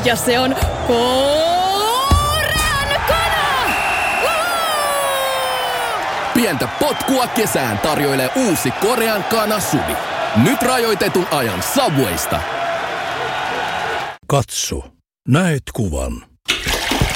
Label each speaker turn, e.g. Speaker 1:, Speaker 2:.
Speaker 1: Ja se on korean kana!
Speaker 2: Pientä potkua kesään tarjoilee uusi korean kana Suvi. Nyt rajoitetun ajan Subwaysta.
Speaker 3: Katso, näet kuvan.